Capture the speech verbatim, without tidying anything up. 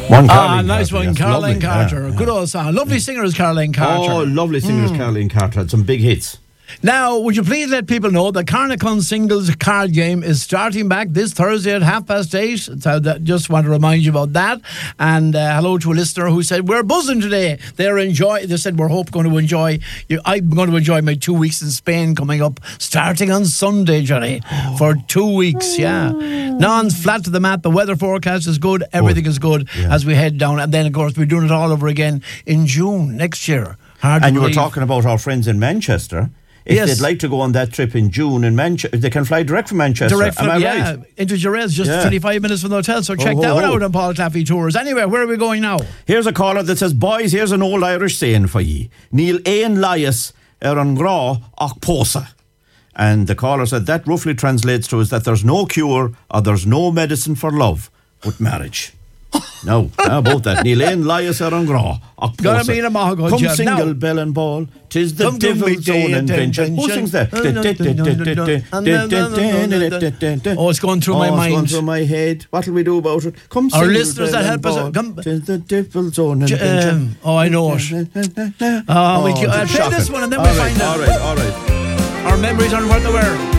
One Ah, Caroline nice Carter, one, yes, Caroline lovely. Carter. Yeah, yeah. Good old song. Lovely singer is Caroline Carter. Oh, lovely singers, Caroline Carter. Had some big hits. Now, would you please let people know the Carnacon Singles card game is starting back this Thursday at half past eight. So that, just want to remind you about that. And uh, hello to a listener who said, we're buzzing today. They're enjoy. They said, we're hope going to enjoy. You, I'm going to enjoy my two weeks in Spain coming up, starting on Sunday, Johnny, for two weeks. Yeah. Non's flat to the mat. The weather forecast is good. Everything Good. is good Yeah. as we head down. And then, of course, we're doing it all over again in June next year. Hard to And you were believe. talking about our friends in Manchester. If Yes. they'd like to go on that trip in June in Manchester, they can fly direct from Manchester. Direct from, Am I yeah, right? into Jerez, just Yeah. twenty-five minutes from the hotel. So check ho, that one ho. out on Paul Claffey Tours. Anyway, where are we going now? Here's a caller that says, boys, here's an old Irish saying for ye. Neil Aon Lias er an gra ach posa. And the caller said that roughly translates to is that there's no cure or there's no medicine for love but marriage. No, how about that? Neil Aon Lias er an gra ach posa. Gotta mean a mahogany Come job. single, Now- bell and ball. Tis the Come to me, devil's own day invention. Who invention. sings that? Oh, it's going through my Oh, it's mind. going through my head. What'll we do about it? Come Our single, listeners bell that and help us- ball. come- Tis the devil's own J- invention. um, oh, I know it. Oh, we Oh, can, I'll it's play this shocking. one and then All we'll right, find out. All right, all right. Our memories aren't what they were.